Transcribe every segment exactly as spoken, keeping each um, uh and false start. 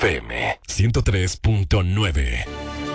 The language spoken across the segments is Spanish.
F M ciento tres punto nueve.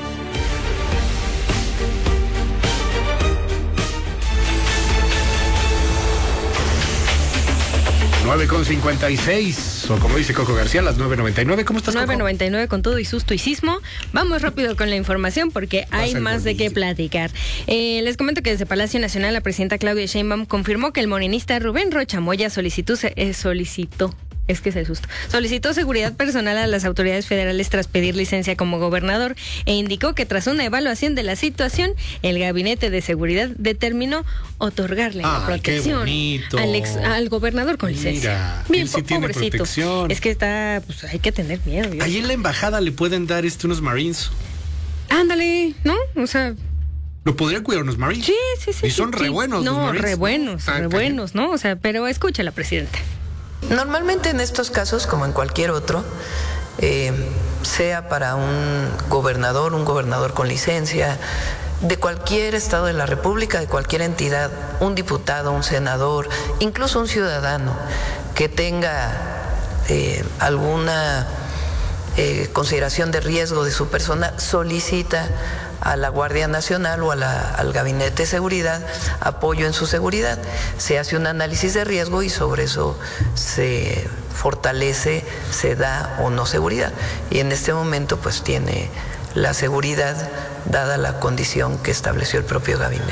nueve con cincuenta y seis, o como dice Coco García, las nueve noventa y nueve. ¿Cómo estás, Coco? nueve noventa y nueve con todo y susto y sismo. Vamos rápido con la información porque hay más de qué platicar. Eh, les comento que desde Palacio Nacional la presidenta Claudia Sheinbaum confirmó que el morenista Rubén Rocha Moya solicitó, eh, solicitó Es que se asustó. Solicitó seguridad personal a las autoridades federales tras pedir licencia como gobernador e indicó que tras una evaluación de la situación, el Gabinete de Seguridad determinó otorgarle ah, la protección al, ex, al gobernador con licencia. Mira, Bien, él sí tiene pobrecito. protección. Es que está, pues hay que tener miedo. ¿Dios? Ahí en la embajada le pueden dar este unos Marines. Ándale, ¿no? O sea... ¿Lo podrían cuidar unos Marines? Sí, sí, sí. Y son sí, re sí. buenos No, los Marines. re buenos, ah, re buenos, ¿no? O sea, pero escucha la presidenta. Normalmente en estos casos, como en cualquier otro, eh, sea para un gobernador, un gobernador con licencia, de cualquier estado de la República, de cualquier entidad, un diputado, un senador, incluso un ciudadano que tenga eh, alguna eh, consideración de riesgo de su persona, solicita a la Guardia Nacional o a la, al Gabinete de Seguridad apoyo en su seguridad. Se hace un análisis de riesgo y sobre eso se fortalece, se da o no seguridad. Y en este momento pues tiene la seguridad dada la condición que estableció el propio gabinete.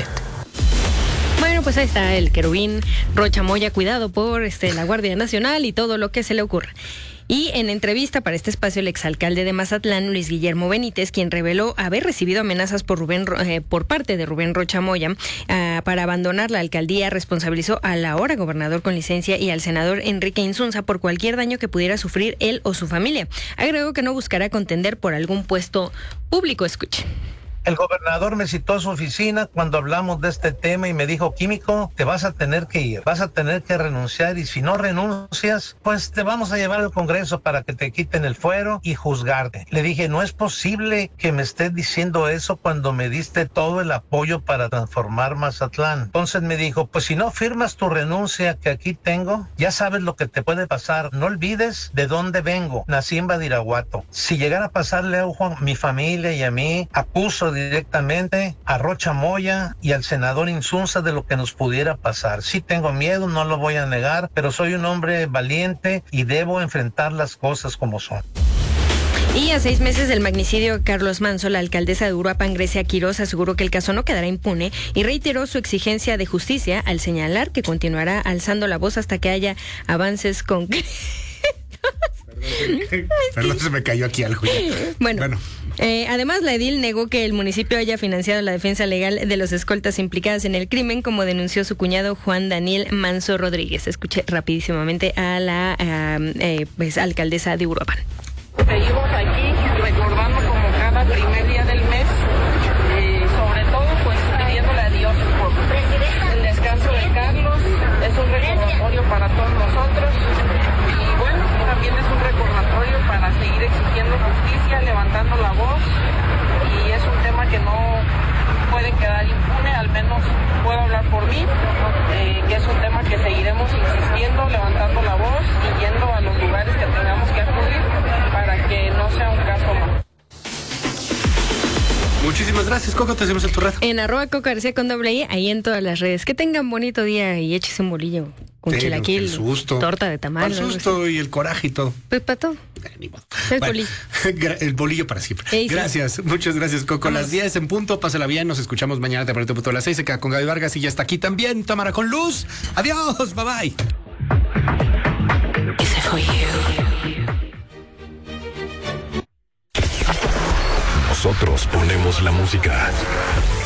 Bueno, pues ahí está el querubín Rocha Moya, cuidado por este, la Guardia Nacional y todo lo que se le ocurra. Y en entrevista para este espacio, el exalcalde de Mazatlán, Luis Guillermo Benítez, quien reveló haber recibido amenazas por Rubén eh, por parte de Rubén Rocha Moya uh, para abandonar la alcaldía, responsabilizó al ahora gobernador con licencia y al senador Enrique Insunza por cualquier daño que pudiera sufrir él o su familia. Agregó que no buscará contender por algún puesto público. Escuche. El gobernador me citó a su oficina cuando hablamos de este tema y me dijo, Químico, te vas a tener que ir, vas a tener que renunciar y si no renuncias, pues te vamos a llevar al Congreso para que te quiten el fuero y juzgarte. Le dije, no es posible que me estés diciendo eso cuando me diste todo el apoyo para transformar Mazatlán. Entonces me dijo, pues si no firmas tu renuncia que aquí tengo, ya sabes lo que te puede pasar. No olvides de dónde vengo. Nací en Badiraguato. Si llegara a pasarle ojo a mi familia y a mí, acuso directamente a Rocha Moya y al senador Insunza de lo que nos pudiera pasar. Sí tengo miedo, no lo voy a negar, pero soy un hombre valiente y debo enfrentar las cosas como son. Y a seis meses del magnicidio de Carlos Manso, la alcaldesa de Uruapan, Grecia Quiroz, aseguró que el caso no quedará impune y reiteró su exigencia de justicia al señalar que continuará alzando la voz hasta que haya avances concretos. Perdón, Perdón, se me cayó aquí algo. Bueno, bueno. Eh, además, la edil negó que el municipio haya financiado la defensa legal de los escoltas implicadas en el crimen, como denunció su cuñado Juan Daniel Manso Rodríguez. Escuché rapidísimamente a la uh, eh, pues, alcaldesa de Uruapan. Seguimos aquí recordando como cada primer día del mes, eh, sobre todo pues pidiéndole a Dios por el descanso de Carlos. Es un recordatorio para todos nosotros y bueno, también es un recordatorio para seguir exigiendo justicia, levantando la voz, y es un tema que no puede quedar impune, al menos puedo hablar por mí, eh, que es un tema que seguiremos insistiendo, levantando la voz y yendo a los lugares que tengamos que acudir para que no sea un caso más. Muchísimas gracias, Coco, te hacemos el tu red. En arroba Coco García con doble I, ahí en todas las redes. Que tengan bonito día y échese un bolillo con sí, chilaquil, el susto, torta de tamal. El susto y el coraje y todo. Pues para todo. Eh, ni modo. El bueno, bolillo. El bolillo para siempre. Sí, gracias, sí. Muchas gracias, Coco. Vamos. Las diez en punto, pásala bien, nos escuchamos mañana de punto a las seis. Se queda con Gaby Vargas y ya está aquí también Tamara con Luz. Adiós, bye bye. Nosotros ponemos la música.